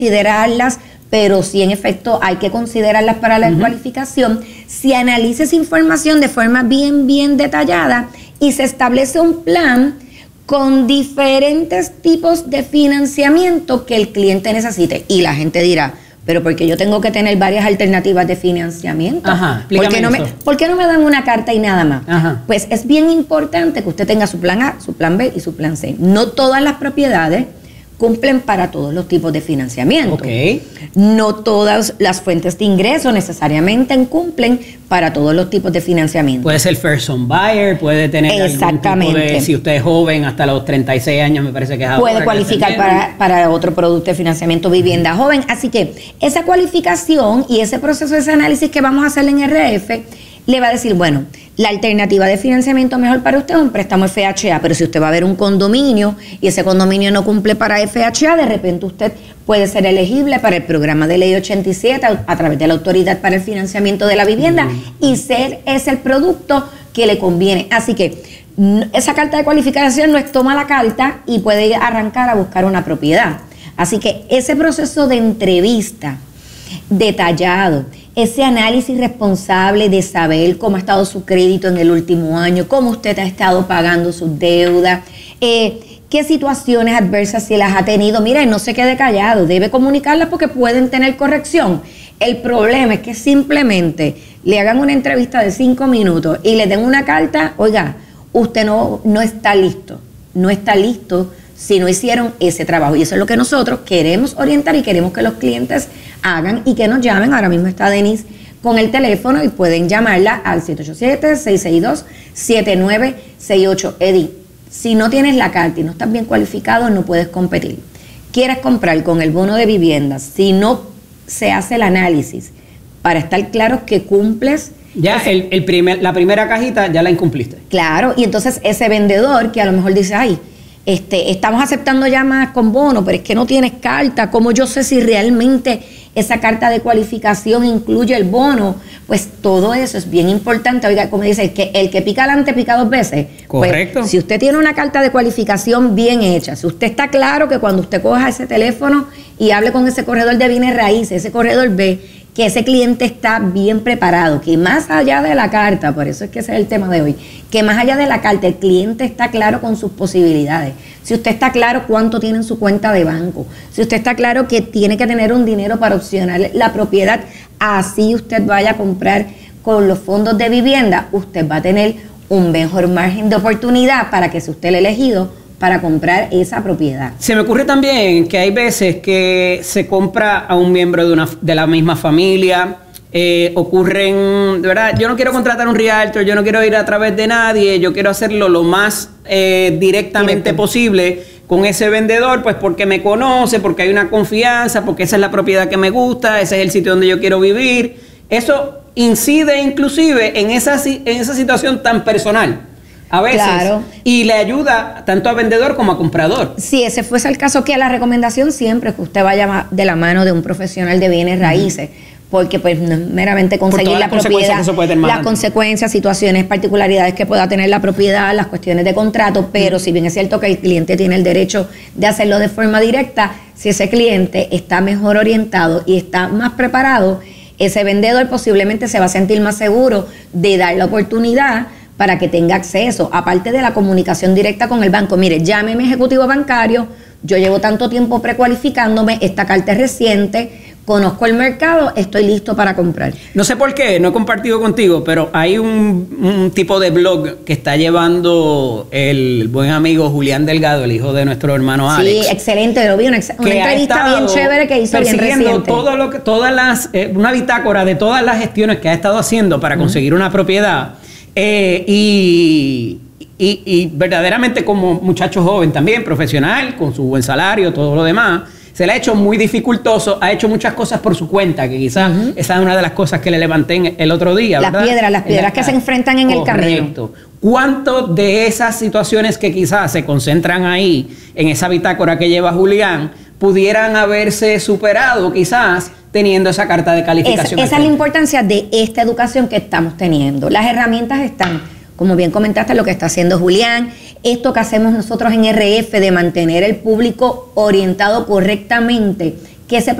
considerarlas, pero sí en efecto hay que considerarlas para la cualificación. Si analiza esa información de forma bien detallada y se establece un plan con diferentes tipos de financiamiento que el cliente necesite. Y la gente dirá, pero ¿por qué yo tengo que tener varias alternativas de financiamiento? Ajá, ¿Por qué no me dan una carta y nada más? Ajá. Pues es bien importante que usted tenga su plan A, su plan B y su plan C. No todas las propiedades cumplen para todos los tipos de financiamiento. Okay. No todas las fuentes de ingreso necesariamente cumplen para todos los tipos de financiamiento. Puede ser first home buyer, puede tener algún tipo de, si usted es joven, hasta los 36 años, me parece que es ahora. Puede cualificar para otro producto de financiamiento vivienda joven. Así que esa cualificación y ese proceso de ese análisis que vamos a hacer en RF le va a decir, bueno, la alternativa de financiamiento mejor para usted es un préstamo FHA, pero si usted va a ver un condominio y ese condominio no cumple para FHA, de repente usted puede ser elegible para el programa de ley 87 a través de la Autoridad para el Financiamiento de la Vivienda y ser ese el producto que le conviene. Así que esa carta de cualificación no es toma la carta y puede arrancar a buscar una propiedad. Así que ese proceso de entrevista detallado, ese análisis responsable de saber cómo ha estado su crédito en el último año, cómo usted ha estado pagando sus deudas, qué situaciones adversas si las ha tenido. Mire, no se quede callado, debe comunicarlas porque pueden tener corrección. El problema es que simplemente le hagan una entrevista de 5 minutos y le den una carta, oiga, usted no está listo, no está listo si no hicieron ese trabajo. Y eso es lo que nosotros queremos orientar y queremos que los clientes hagan y que nos llamen. Ahora mismo está Denise con el teléfono y pueden llamarla al 787-662-7968. Eddie, si no tienes la carta y no estás bien cualificado, no puedes competir. Quieres comprar con el bono de vivienda, si no se hace el análisis para estar claros que cumples. Ya la primera cajita ya la incumpliste. Claro, y entonces ese vendedor que a lo mejor dice, ay, estamos aceptando llamadas con bono, pero es que no tienes carta. ¿Cómo yo sé si realmente esa carta de cualificación incluye el bono? Pues todo eso es bien importante. Oiga, como dice, el que pica adelante pica 2 veces. Correcto. Pues, si usted tiene una carta de cualificación bien hecha, si usted está claro que cuando usted coja ese teléfono y hable con ese corredor de bienes raíces, ese corredor ve que ese cliente está bien preparado, que más allá de la carta, por eso es que ese es el tema de hoy, que más allá de la carta el cliente está claro con sus posibilidades. Si usted está claro cuánto tiene en su cuenta de banco, si usted está claro que tiene que tener un dinero para opcionar la propiedad, así usted vaya a comprar con los fondos de vivienda, usted va a tener un mejor margen de oportunidad para que sea usted el elegido para comprar esa propiedad. Se me ocurre también que hay veces que se compra a un miembro de la misma familia, ocurren, de verdad, yo no quiero contratar un realtor, yo no quiero ir a través de nadie, yo quiero hacerlo lo más directamente posible con ese vendedor, pues porque me conoce, porque hay una confianza, porque esa es la propiedad que me gusta, ese es el sitio donde yo quiero vivir. Eso incide inclusive en esa situación tan personal. A veces, claro. Y le ayuda tanto a vendedor como a comprador. Si ese fuese el caso, que la recomendación siempre es que usted vaya de la mano de un profesional de bienes raíces, porque pues no es meramente conseguir la propiedad, las consecuencias, situaciones, particularidades que pueda tener la propiedad, las cuestiones de contrato, pero si bien es cierto que el cliente tiene el derecho de hacerlo de forma directa, si ese cliente está mejor orientado y está más preparado, ese vendedor posiblemente se va a sentir más seguro de dar la oportunidad para que tenga acceso, aparte de la comunicación directa con el banco. Mire, llame a mi ejecutivo bancario, yo llevo tanto tiempo precualificándome, esta carta es reciente, conozco el mercado, estoy listo para comprar. No sé por qué, no he compartido contigo, pero hay un tipo de blog que está llevando el buen amigo Julián Delgado, el hijo de nuestro hermano Alex. Sí, excelente, lo vi, una entrevista bien chévere que hizo bien reciente. Una bitácora de todas las gestiones que ha estado haciendo para conseguir una propiedad. Y verdaderamente como muchacho joven también, profesional, con su buen salario, todo lo demás, se le ha hecho muy dificultoso, ha hecho muchas cosas por su cuenta, que quizás esa es una de las cosas que le levanté el otro día. Las piedras que se enfrentan en el camino. Correcto. ¿Cuánto de esas situaciones que quizás se concentran ahí, en esa bitácora que lleva Julián, pudieran haberse superado quizás teniendo esa carta de calificación? Esa es la importancia de esta educación que estamos teniendo. Las herramientas están, como bien comentaste, lo que está haciendo Julián, esto que hacemos nosotros en RF de mantener el público orientado correctamente, que ese